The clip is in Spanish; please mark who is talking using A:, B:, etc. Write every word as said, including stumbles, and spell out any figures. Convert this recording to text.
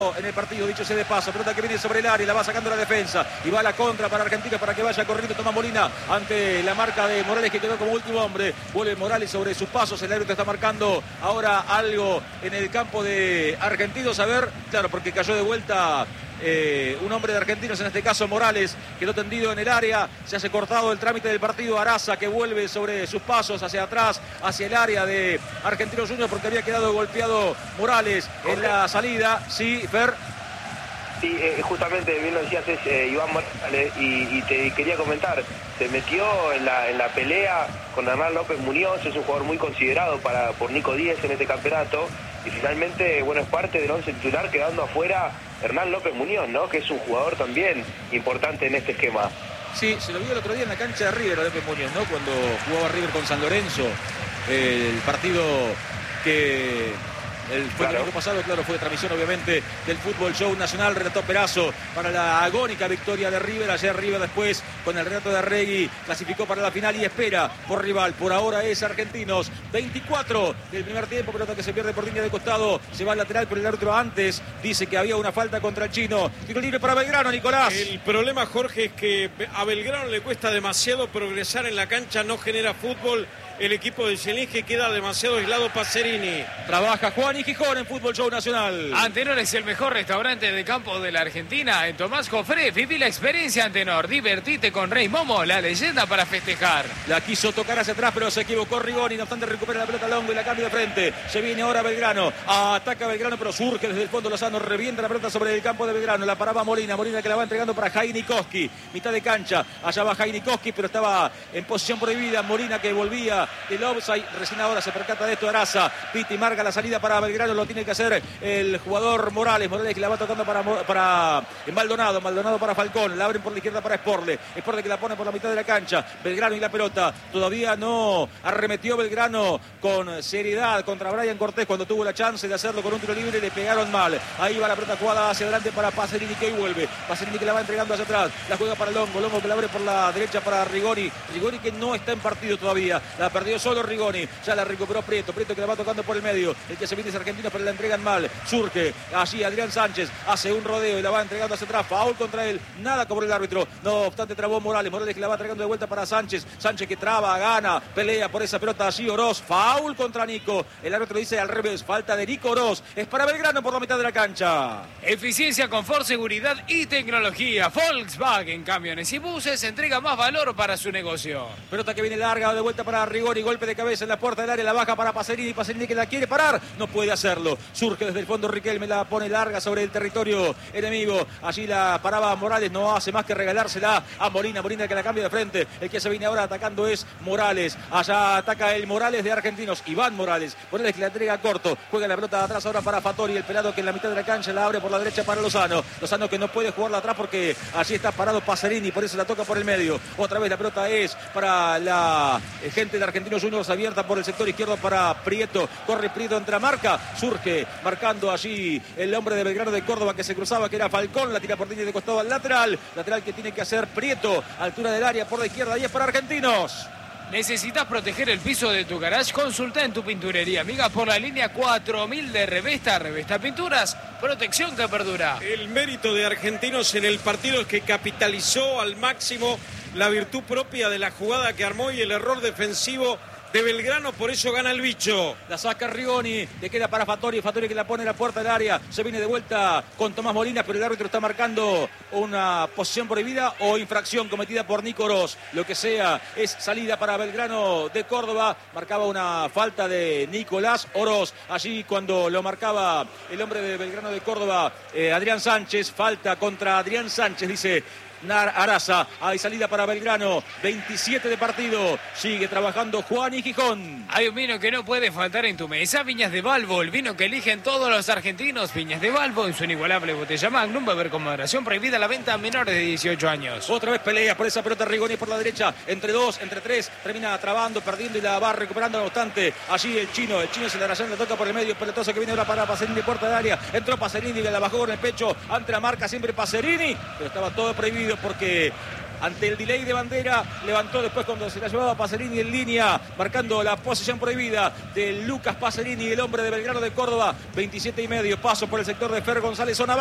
A: en el partido, dicho sea de paso, pelota que viene sobre el área, la va sacando la defensa y va a la contra para Argentina para que vaya corriendo Tomás Molina ante la marca de Morales, que quedó como último hombre. Vuelve Morales sobre sus pasos, el árbitro está marcando ahora algo en el campo de Argentinos, a ver, claro, porque cayó de vuelta Eh, un hombre de Argentinos, en este caso Morales, quedó tendido en el área, se hace cortado el trámite del partido. Araza, que vuelve sobre sus pasos hacia atrás, hacia el área de Argentinos Juniors, porque había quedado golpeado Morales en la salida. Sí, Fer.
B: Sí, eh, justamente bien lo decías, es eh, Iván Morales, y, y te quería comentar, se metió en la, en la pelea con Hernán López Muñoz, es un jugador muy considerado para, por Nico Díez en este campeonato, y finalmente, bueno, es parte del once titular, quedando afuera Hernán López Muñoz, ¿no? Que es un jugador también importante en este esquema.
A: Sí, se lo vio el otro día en la cancha de River a López Muñoz, ¿no? Cuando jugaba River con San Lorenzo, el partido que... El, fue claro. el año pasado, claro, fue de transmisión obviamente del Fútbol Show Nacional. Relató Perazo para la agónica victoria de River. Ayer River, después con el relato de Arregui, clasificó para la final y espera por rival. Por ahora es Argentinos. veinticuatro del primer tiempo, pelota que se pierde por línea de costado. Se va al lateral, pero el árbitro antes dice que había una falta contra el chino. Tiro libre para Belgrano, Nicolás.
C: El problema, Jorge, es que a Belgrano le cuesta demasiado progresar en la cancha, no genera fútbol. El equipo de Celinge queda demasiado aislado. Pacerini.
A: Trabaja Juan y Gijón en Fútbol Show Nacional.
D: Antenor es el mejor restaurante de campo de la Argentina. En Tomás Jofré, viví la experiencia Antenor. Divertite con Rey Momo, la leyenda para festejar.
A: La quiso tocar hacia atrás, pero se equivocó Rigoni. No obstante, recupera la pelota Longo y la cambia de frente. Se viene ahora Belgrano. Ataca Belgrano, pero surge desde el fondo Lozano. Revienta la pelota sobre el campo de Belgrano. La paraba Molina. Molina que la va entregando para Jainikoski. Mitad de cancha. Allá va Jainikoski, pero estaba en posición prohibida. Molina que volvía el offside. Recién ahora se percata de esto Araza. Piti marca la salida para Belgrano. Lo tiene que hacer el jugador Morales. Morales que la va tocando para, para Maldonado. Maldonado para Falcón. La abren por la izquierda para Sporle. Sporle que la pone por la mitad de la cancha. Belgrano y la pelota. Todavía no arremetió Belgrano con seriedad contra Brian Cortés cuando tuvo la chance de hacerlo con un tiro libre y le pegaron mal. Ahí va la pelota jugada hacia adelante para Pacerini, que hoy vuelve. Pacerini que la va entregando hacia atrás. La juega para Longo. Longo que la abre por la derecha para Rigoni. Rigoni que no está en partido todavía. La perdió solo Rigoni. Ya la recuperó Prieto. Prieto que la va tocando por el medio. El que se viene es Argentino, pero la entregan mal. Surge allí Adrián Sánchez. Hace un rodeo y la va entregando hacia atrás. Foul contra él. Nada cobró el árbitro. No obstante, trabó Morales. Morales que la va entregando de vuelta para Sánchez. Sánchez que traba, gana, pelea por esa pelota allí Oroz. Foul contra Nico. El árbitro dice al revés. Falta de Nico Oroz. Es para Belgrano por la mitad de la cancha.
D: Eficiencia, confort, seguridad y tecnología. Volkswagen Camiones y Buses entrega más valor para su negocio.
A: Pelota que viene larga de vuelta para Rigoni. Golpe de cabeza en la puerta del área. La baja para Pacerini. Pacerini que la quiere parar. No puede hacerlo. Surge desde el fondo Riquelme. La pone larga sobre el territorio enemigo. Allí la paraba Morales. No hace más que regalársela a Molina. Molina que la cambia de frente. El que se viene ahora atacando es Morales. Allá ataca el Morales de Argentinos. Iván Morales. Morales que la entrega corto. Juega la pelota de atrás ahora para Fattori. El pelado que en la mitad de la cancha la abre por la derecha para Lozano. Lozano que no puede jugarla atrás porque allí está parado Pacerini. Por eso la toca por el medio. Otra vez la pelota es para la gente de Argentinos Juniors, abierta por el sector izquierdo para Prieto. Corre Prieto, entra marca. Surge marcando allí el hombre de Belgrano de Córdoba que se cruzaba, que era Falcón. La tira por línea de costado al lateral. Lateral que tiene que hacer Prieto. Altura del área por la izquierda. Y es para Argentinos.
D: ¿Necesitas proteger el piso de tu garage? Consulta en tu pinturería amiga por la línea cuatro mil de Revesta. Revesta Pinturas, protección que perdura.
C: El mérito de Argentinos en el partido es que capitalizó al máximo la virtud propia de la jugada que armó y el error defensivo de Belgrano, por eso gana el bicho.
A: La saca Rigoni, le queda para Fattori, Fattori que la pone en la puerta del área, se viene de vuelta con Tomás Molina, pero el árbitro está marcando una posición prohibida o infracción cometida por Nico Oroz. Lo que sea, es salida para Belgrano de Córdoba. Marcaba una falta de Nicolás Oroz. Allí cuando lo marcaba el hombre de Belgrano de Córdoba, eh, Adrián Sánchez, falta contra Adrián Sánchez, dice Araza. Hay salida para Belgrano, veintisiete de partido. Sigue trabajando Juan y Gijón.
D: Hay un vino que no puede faltar en tu mesa. Viñas de Balbo, el vino que eligen todos los argentinos. Viñas de Balbo en su inigualable botella Magnum. Beber con moderación, prohibida la venta a menores de dieciocho años.
A: Otra vez pelea por esa pelota Rigoni por la derecha. Entre dos, entre tres. Termina trabando, perdiendo y la va recuperando. No obstante, allí el chino. El chino se la rayó, le toca por el medio. Pelotazo que viene ahora para Pacerini, puerta del área. Entró Pacerini, la bajó con el pecho ante la marca siempre Pacerini. Pero estaba todo prohibido porque ante el delay de bandera, levantó después cuando se la llevaba Pacerini en línea, marcando la posición prohibida de Lucas Pacerini, el hombre de Belgrano de Córdoba. Veintisiete y medio, paso por el sector de Fer González Zona.